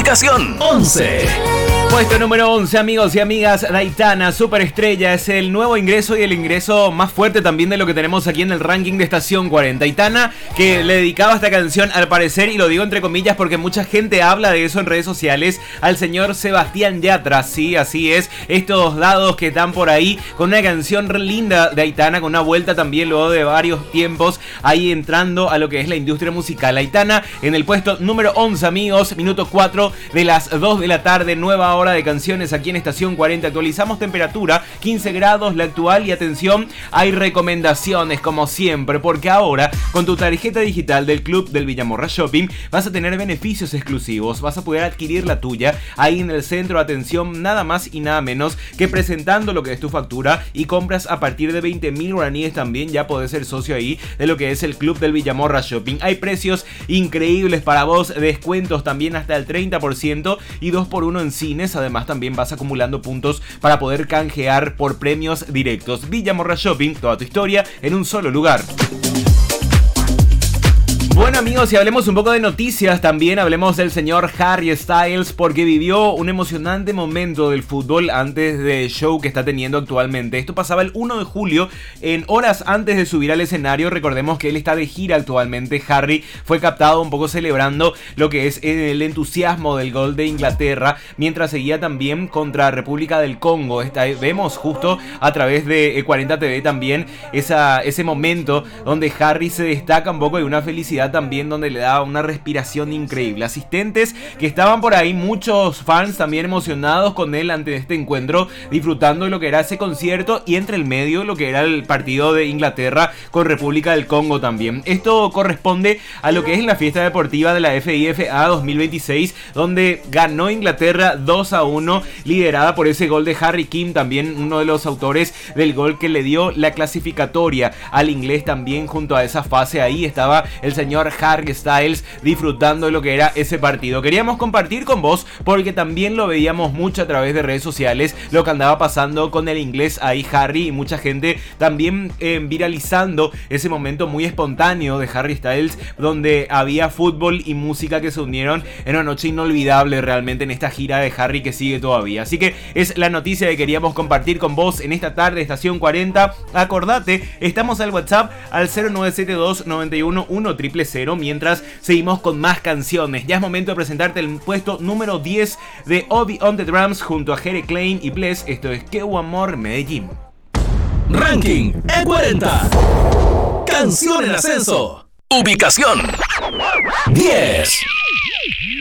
Ubicación 11. Puesto número 11, amigos y amigas, Aitana, Superestrella, es el nuevo ingreso y el ingreso más fuerte también de lo que tenemos aquí en el ranking de Estación 40. Aitana, que le dedicaba esta canción, al parecer, y lo digo entre comillas porque mucha gente habla de eso en redes sociales, al señor Sebastián Yatra. Sí, así es, estos dados que están por ahí, con una canción re linda de Aitana, con una vuelta también luego de varios tiempos, ahí entrando a lo que es la industria musical. Aitana en el puesto número 11, amigos, minuto 4 de las 2 de la tarde, nueva hora de canciones aquí en Estación 40. Actualizamos temperatura, 15 grados la actual, y atención, hay recomendaciones como siempre, porque ahora con tu tarjeta digital del Club del Villamorra Shopping vas a tener beneficios exclusivos, vas a poder adquirir la tuya ahí en el centro. Atención, nada más y nada menos que presentando lo que es tu factura y compras a partir de 20.000 guaraníes. También ya podés ser socio ahí de lo que es el Club del Villamorra Shopping. Hay precios increíbles para vos, descuentos también hasta el 30% y 2x1 en cines. Además también vas acumulando puntos para poder canjear por premios directos. Villamorra Shopping, toda tu historia en un solo lugar. Bueno, amigos, y hablemos un poco de noticias también. Hablemos del señor Harry Styles, porque vivió un emocionante momento del fútbol antes del show que está teniendo actualmente. Esto pasaba el 1 de julio, en horas antes de subir al escenario. Recordemos que él está de gira actualmente. Harry fue captado un poco celebrando lo que es el entusiasmo del gol de Inglaterra, mientras seguía también contra República del Congo. Vemos justo a través de 40 TV también ese momento donde Harry se destaca un poco, de una felicidad también donde le daba una respiración increíble. Asistentes que estaban por ahí, muchos fans también emocionados con él ante este encuentro, disfrutando de lo que era ese concierto, y entre el medio lo que era el partido de Inglaterra con República del Congo también. Esto corresponde a lo que es la fiesta deportiva de la FIFA 2026, donde ganó Inglaterra 2-1, liderada por ese gol de Harry Kane, también uno de los autores del gol que le dio la clasificatoria al inglés. También junto a esa fase ahí estaba el señor Harry Styles disfrutando de lo que era ese partido. Queríamos compartir con vos porque también lo veíamos mucho a través de redes sociales, lo que andaba pasando con el inglés ahí Harry, y mucha gente también viralizando ese momento muy espontáneo de Harry Styles, donde había fútbol y música que se unieron en una noche inolvidable realmente en esta gira de Harry que sigue todavía. Así que es la noticia que queríamos compartir con vos en esta tarde, Estación 40. Acordate, estamos al WhatsApp al 0972 91 1000, mientras seguimos con más canciones. Ya es momento de presentarte el puesto número 10 de Obi on the Drums junto a Jere Klein y Bless. Esto es Que Amor Medellín. Ranking E40. Canción en ascenso. Ubicación 10.